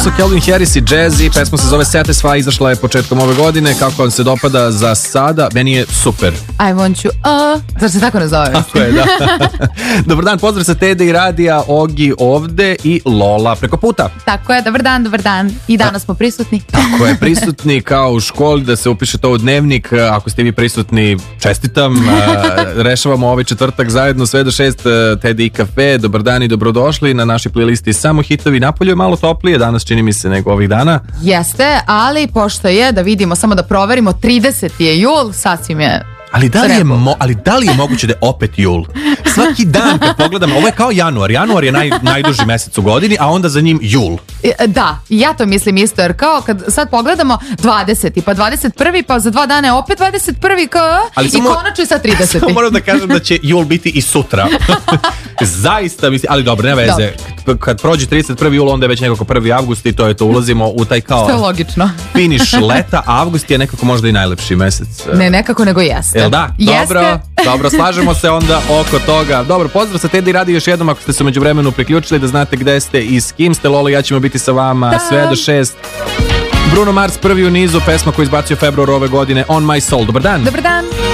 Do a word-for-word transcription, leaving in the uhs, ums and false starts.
su Calvin Harris i Jazzy, pesma se zove Satisfy, izašla je početkom ove godine. Kako vam se dopada za sada? Meni je super. I want you, uh, zar se tako ne zove? Tako je, da. Dobar dan, pozdrav sa Tede i Radija, Ogi ovde i Lola preko puta. Tako je, dobar dan, dobar dan. I danas smo prisutni. Tako je, prisutni kao u školi, da se upiše to u dnevnik. Ako ste vi prisutni, čestitam. Rešavamo ovaj četvrtak zajedno sve do šest, Tede i kafe. Dobar dan i dobrodošli na našoj playlisti Samo hitovi. Napolju je malo toplije danas, čini mi se, nego ovih dana. Jeste, ali pošto je, da vidimo, samo da proverimo, trideseti je jul, sasvim je... Ali da li je, mo, ali da li je moguće da je opet jul? Svaki dan kad pogledam, ovo je kao januar. Januar je naj, najduži mesec u godini, a onda za njim jul. Da, ja to mislim isto, jer kao kad sad pogledamo dvadeseti, pa dvadeset prvi, pa za dva dana je opet dvadeset prvi, kao, i samo, konačno je sad trideseti. Samo moram da kažem da će jul biti i sutra. Zaista mislim, ali dobro, ne veze. Dobre. Kad prođe trideset prvi jul, onda je već nekako prvi avgust i to je to, ulazimo u taj kao... Što je logično. Finiš leta, a avgust je nekako možda i najlepši mesec. Ne, nekako nego jeste. Jel da? Jeste. Dobro, dobro, slažemo se onda oko toga. Dobro, pozdrav sa Tede i Radi još jednom ako ste se među vremenu priključili, da znate gde ste i s kim ste. Lola i ja ćemo biti sa vama da. sve do šest. Bruno Mars prvi u nizu, pesma koju izbacio februar ove godine, On My Soul. Dobar dan. Dobar dan.